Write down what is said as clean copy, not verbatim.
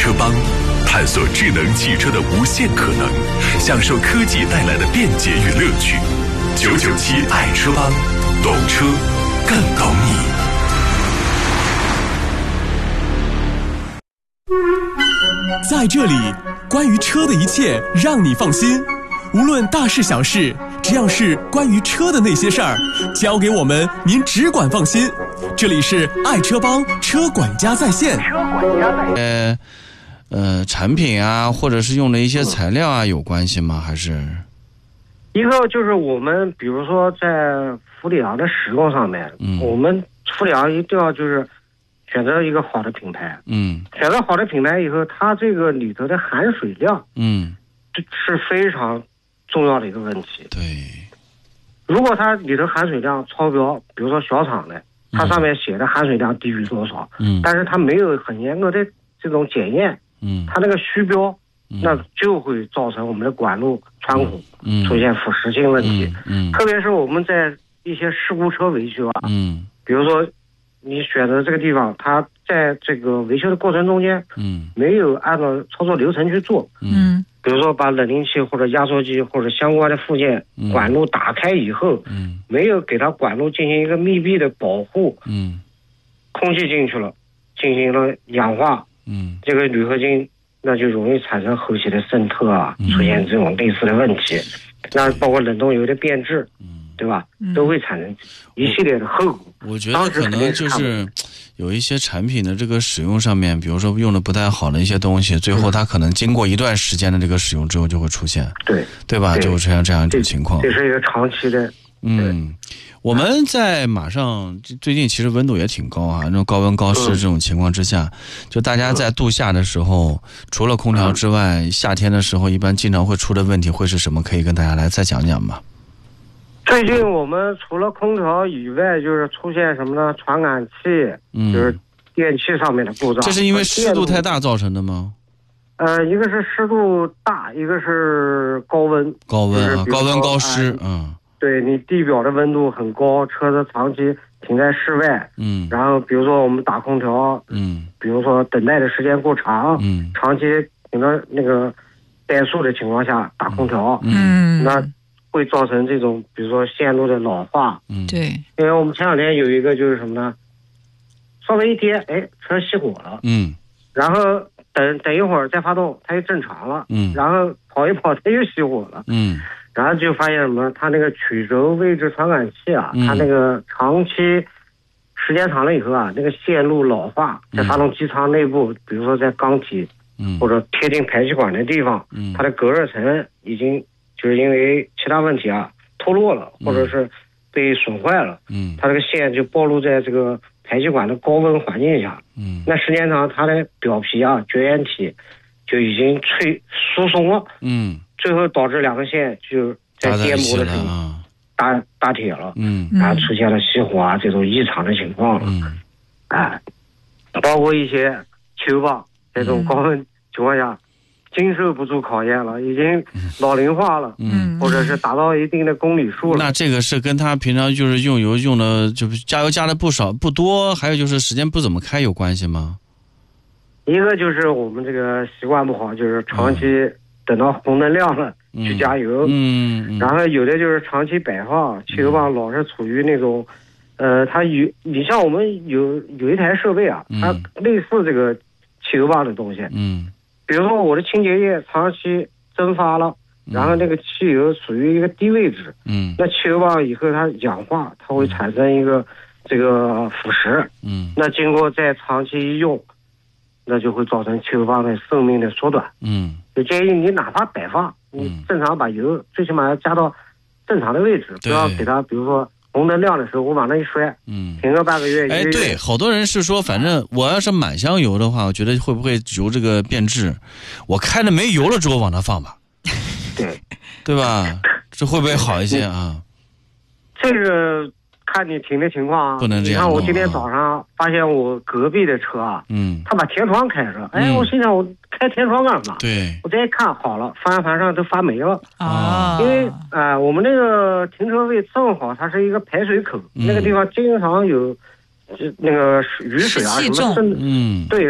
车帮，探索智能汽车的无限可能，享受科技带来的便捷与乐趣。997爱车帮，懂车更懂你。 在这里，关于车的一切让你放心，无论大事小事，只要是关于车的那些事儿，交给我们，您只管放心。这里是爱车帮车管家在线。 产品啊，或者是用的一些材料啊，有关系吗？还是一个就是我们比如说在氟里昂的使用上面，我们氟里昂一定要就是选择一个好的品牌，选择好的品牌以后，它这个里头的含水量，这是非常重要的一个问题。 对， 如果它里头含水量超标，比如说小厂的，它上面写的含水量低于多少，但是它没有很严格的这种检验，它那个虚标，那就会造成我们的管路穿孔出现腐蚀性问题。特别是我们在一些事故车维修啊，比如说你选择这个地方，它在这个维修的过程中间，没有按照操作流程去做，比如说把冷凝器或者压缩机或者相关的附件管路打开以后，没有给它管路进行一个密闭的保护，空气进去了，进行了氧化，这个铝合金那就容易产生后期的渗透啊，出现这种类似的问题，那包括冷冻油的变质，对吧？都会产生一系列的后果。 我觉得可能就是有一些产品的这个使用上面，比如说用的不太好的一些东西，最后它可能经过一段时间的这个使用之后就会出现，对吧？就会出现这样一种情况。 这是一个长期的。 我们在马上最近其实温度也挺高啊，那种高温高湿这种情况之下，就大家在度夏的时候，除了空调之外，夏天的时候一般经常会出的问题会是什么？可以跟大家来再讲讲吗？ 最近我们除了空调以外，就是出现什么呢？传感器，就是电器上面的故障。 这是因为湿度太大造成的吗？ 一个是湿度大，一个是高温。高温高湿， 对，你地表的温度很高，车子长期停在室外，然后比如说我们打空调，比如说等待的时间过长，长期停到那个怠速的情况下打空调，那会造成这种比如说线路的老化， 对， 因为我们前两天有一个就是什么呢，稍微一跌，车熄火了，然后等一会儿再发动，它又正常了，然后跑一跑它又熄火了，然后就发现什么，它那个曲轴位置传感器啊，它那个长期时间长了以后啊，那个线路老化，在发动机舱内部，比如说在缸体，或者贴近排气管的地方，它的隔热层已经就是因为其他问题啊脱落了，或者是被损坏了，它这个线就暴露在这个排气管的高温环境下，那时间长，它的表皮啊绝缘体就已经疏松了，最后导致两个线就在颠簸的时候打铁了，然后出现了熄火啊这种异常的情况了，包括一些汽油泵这种高温情况下经受不住考验了，已经老龄化了，或者是达到一定的公里数了。 那这个是跟他平常就是用油用的就是加油加的不多，还有就是时间不怎么开有关系吗？ 一个就是我们这个习惯不好，就是长期等到红灯亮了去加油，然后有的就是长期摆放，汽油泵老是处于那种，它你像我们有一台设备啊，它类似这个汽油泵的东西，比如说我的清洁液长期蒸发了，然后那个汽油处于一个低位置，那汽油泵以后它氧化，它会产生一个这个腐蚀，那经过再长期一用，那就会造成汽油泵的寿命的缩短，就建议你哪怕摆放，你正常把油最起码要加到正常的位置，不要给它比如说红灯亮的时候我往那一摔，停个半个月一个月。 对，好多人是说反正我要是满箱油的话，我觉得会不会油这个变质，我开着没油了之后往那放吧，对吧？这会不会好一些啊？ 这个看你停的情况啊， 不能这样。 你看我今天早上发现我隔壁的车啊，他把天窗开着，我心想我开天窗干嘛？ 对，我再一看好了，方向盘上都发霉了啊！因为我们那个停车位正好它是一个排水口，那个地方经常有那个雨水啊什么渗，对。